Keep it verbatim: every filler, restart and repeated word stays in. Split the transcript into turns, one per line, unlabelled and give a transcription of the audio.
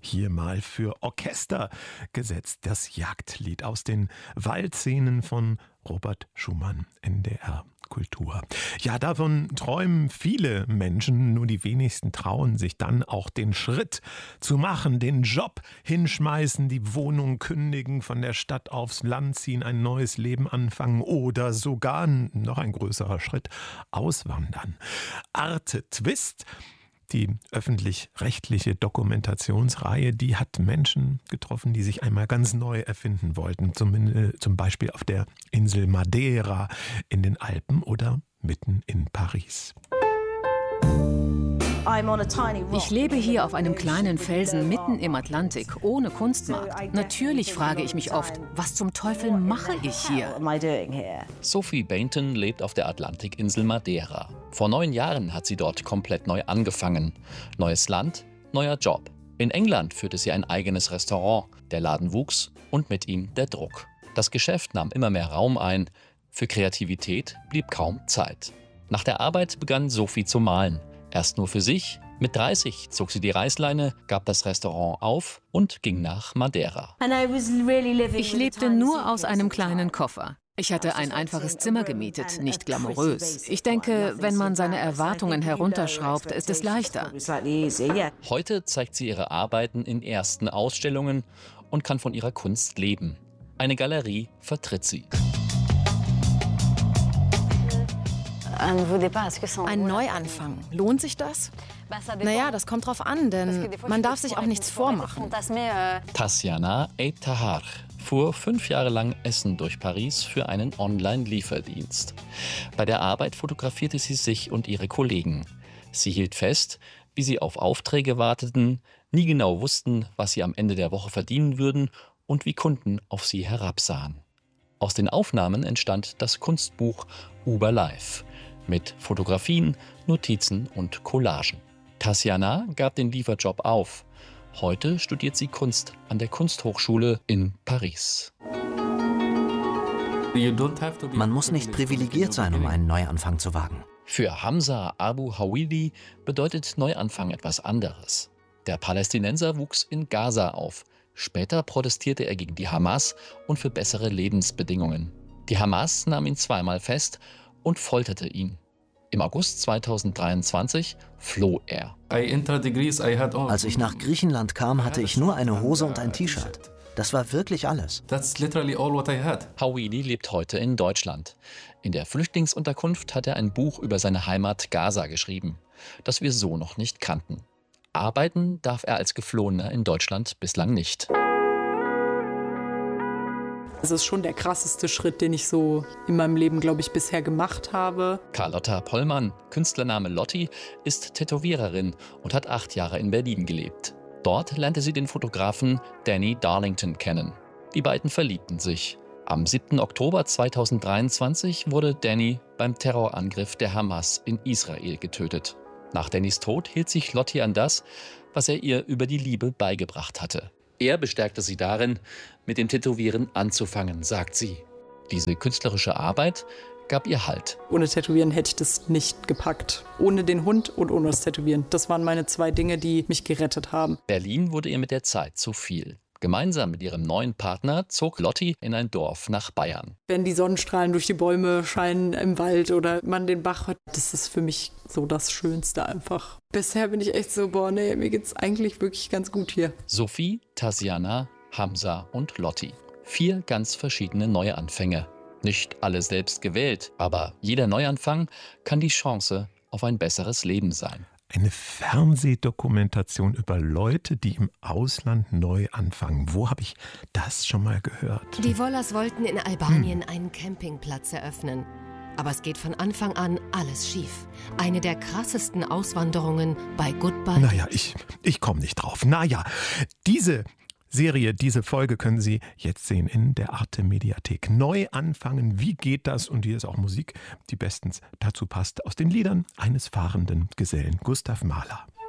hier mal für Orchester gesetzt. Das Jagdlied aus den Waldszenen von Robert Schumann, N D R Kultur. Ja, davon träumen viele Menschen, nur die wenigsten trauen sich dann auch den Schritt zu machen, den Job hinschmeißen, die Wohnung kündigen, von der Stadt aufs Land ziehen, ein neues Leben anfangen oder sogar, noch ein größerer Schritt, auswandern. Arte Twist, die öffentlich-rechtliche Dokumentationsreihe, die hat Menschen getroffen, die sich einmal ganz neu erfinden wollten. Zum, zum Beispiel auf der Insel Madeira in den Alpen oder mitten in Paris.
Ich lebe hier auf einem kleinen Felsen mitten im Atlantik, ohne Kunstmarkt. Natürlich frage ich mich oft, was zum Teufel mache ich hier?
Sophie Bainton lebt auf der Atlantikinsel Madeira. Vor neun Jahren hat sie dort komplett neu angefangen. Neues Land, neuer Job. In England führte sie ein eigenes Restaurant. Der Laden wuchs und mit ihm der Druck. Das Geschäft nahm immer mehr Raum ein. Für Kreativität blieb kaum Zeit. Nach der Arbeit begann Sophie zu malen. Erst nur für sich. Mit dreißig zog sie die Reißleine, gab das Restaurant auf und ging nach Madeira.
Ich lebte nur aus einem kleinen Koffer. Ich hatte ein einfaches Zimmer gemietet, nicht glamourös. Ich denke, wenn man seine Erwartungen herunterschraubt, ist es leichter.
Heute zeigt sie ihre Arbeiten in ersten Ausstellungen und kann von ihrer Kunst leben. Eine Galerie vertritt sie.
Ein Neuanfang, lohnt sich das? Naja, das kommt drauf an, denn man darf sich auch nichts vormachen.
Tassiana Eitahar fuhr fünf Jahre lang Essen durch Paris für einen Online-Lieferdienst. Bei der Arbeit fotografierte sie sich und ihre Kollegen. Sie hielt fest, wie sie auf Aufträge warteten, nie genau wussten, was sie am Ende der Woche verdienen würden und wie Kunden auf sie herabsahen. Aus den Aufnahmen entstand das Kunstbuch Uber Life mit Fotografien, Notizen und Collagen. Tassiana gab den Lieferjob auf. Heute studiert sie Kunst an der Kunsthochschule in Paris.
Man muss nicht privilegiert sein, um einen Neuanfang zu wagen.
Für Hamza Abu Hawidi bedeutet Neuanfang etwas anderes. Der Palästinenser wuchs in Gaza auf. Später protestierte er gegen die Hamas und für bessere Lebensbedingungen. Die Hamas nahm ihn zweimal fest und folterte ihn. Im August zweitausenddreiundzwanzig floh er.
Als ich nach Griechenland kam, hatte ich nur eine Hose und ein T-Shirt. Das war wirklich alles.
Hawidi lebt heute in Deutschland. In der Flüchtlingsunterkunft hat er ein Buch über seine Heimat Gaza geschrieben, das wir so noch nicht kannten. Arbeiten darf er als Geflohener in Deutschland bislang nicht.
Das ist schon der krasseste Schritt, den ich so in meinem Leben, glaube ich, bisher gemacht habe.
Carlotta Pollmann, Künstlername Lotti, ist Tätowiererin und hat acht Jahre in Berlin gelebt. Dort lernte sie den Fotografen Danny Darlington kennen. Die beiden verliebten sich. Am siebten Oktober zweitausenddreiundzwanzig wurde Danny beim Terrorangriff der Hamas in Israel getötet. Nach Dannys Tod hielt sich Lotti an das, was er ihr über die Liebe beigebracht hatte. Er bestärkte sie darin, mit dem Tätowieren anzufangen, sagt sie. Diese künstlerische Arbeit gab ihr Halt.
Ohne Tätowieren hätte ich das nicht gepackt. Ohne den Hund und ohne das Tätowieren. Das waren meine zwei Dinge, die mich gerettet haben.
Berlin wurde ihr mit der Zeit zu viel. Gemeinsam mit ihrem neuen Partner zog Lotti in ein Dorf nach Bayern.
Wenn die Sonnenstrahlen durch die Bäume scheinen im Wald oder man den Bach hört, das ist für mich so das Schönste einfach. Bisher bin ich echt so, boah, nee, mir geht's eigentlich wirklich ganz gut hier.
Sophie, Tassiana, Hamza und Lotti. Vier ganz verschiedene Neuanfänge. Nicht alle selbst gewählt, aber jeder Neuanfang kann die Chance auf ein besseres Leben sein.
Eine Fernsehdokumentation über Leute, die im Ausland neu anfangen. Wo habe ich das schon mal gehört?
Die Wollers wollten in Albanien
hm.
einen Campingplatz eröffnen. Aber es geht von Anfang an alles schief. Eine der krassesten Auswanderungen bei Goodbye.
Naja, ich, ich komme nicht drauf. Naja, diese Serie, diese Folge können Sie jetzt sehen in der Arte Mediathek. Neu anfangen, wie geht das? Und hier ist auch Musik, die bestens dazu passt, aus den Liedern eines fahrenden Gesellen, Gustav Mahler.